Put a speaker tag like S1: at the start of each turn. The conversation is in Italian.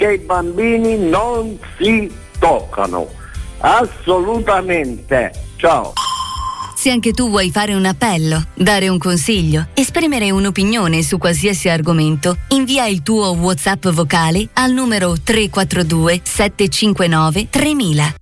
S1: che i bambini non si toccano, assolutamente. Ciao.
S2: Se anche tu vuoi fare un appello, dare un consiglio, esprimere un'opinione su qualsiasi argomento, invia il tuo WhatsApp vocale al numero 342 759 3000.